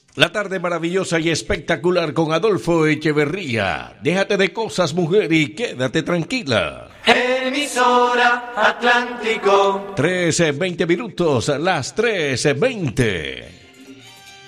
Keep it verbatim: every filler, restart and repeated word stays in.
La tarde maravillosa y espectacular con Adolfo Echeverría. Déjate de cosas, mujer, y quédate tranquila. Emisora Atlántico. trece, veinte minutos, las trece veinte.